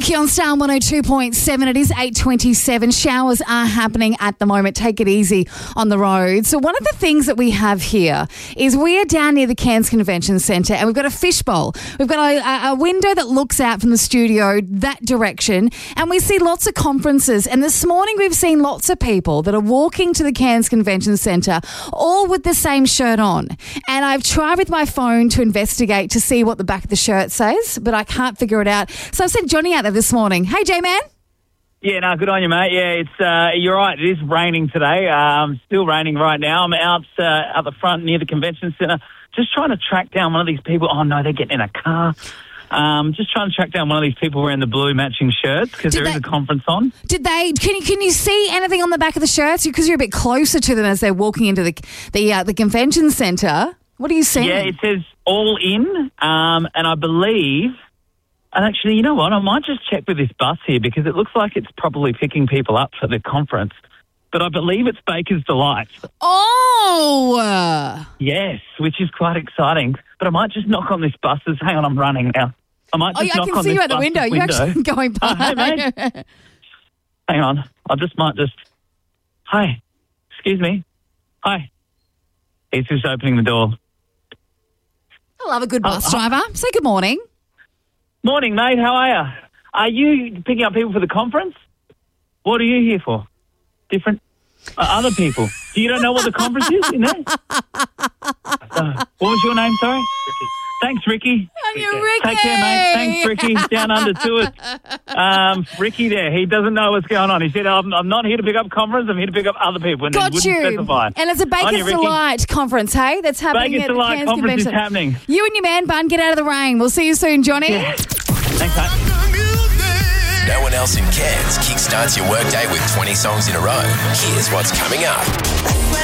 Milky on Star 102.7. It is 8:27. Showers are happening at the moment. Take it easy on the road. So one of the things that we have here is we are down near the Cairns Convention Centre and we've got a fishbowl. We've got a window that looks out from the studio that direction and we see lots of conferences. And this morning we've seen lots of people that are walking to the Cairns Convention Centre all with the same shirt on. And I've tried with my phone to investigate to see what the back of the shirt says, but I can't figure it out. So I've sent Johnny out there this morning. Hey, J-Man. Yeah, no, good on you, mate. Yeah, it's you're right. It is raining today. Still raining right now. I'm out the front near the convention centre, just trying to track down one of these people. Oh no, they're getting in a car. Just trying to track down one of these people wearing the blue matching shirts because there is a conference on. Did they? Can you see anything on the back of the shirts? Because you're a bit closer to them as they're walking into the convention centre. What are you seeing? Yeah, it says all in, and I believe. And actually, you know what? I might just check with this bus here because it looks like it's probably picking people up for the conference. But I believe it's Baker's Delight. Oh! Yes, which is quite exciting. But I might just knock on this bus's. Hang on, I'm running now. I might just knock on this bus's window. I can see you at the window. You're actually going by. Hey, mate. Hang on. Might just... Hi. Excuse me. Hi. He's just opening the door. I love a good bus driver. Say good morning. Morning, mate. How are you? Are you picking up people for the conference? What are you here for? Different other people. You don't know what the conference is in there? What was your name, sorry? Ricky. Thanks, Ricky. I'm your Ricky. Take care, mate. Thanks, Ricky. Down under to it. Ricky there, he doesn't know what's going on. He said, I'm not here to pick up conference, I'm here to pick up other people. And got you. Specify. And it's a Baker's Delight conference, hey? That's happening Baker's at the Delight Cairns conference Convention. is happening. You and your man bun, get out of the rain. We'll see you soon, Johnny. Yeah. Thanks, mate. No one else in Cairns kickstarts your workday with 20 songs in a row. Here's what's coming up.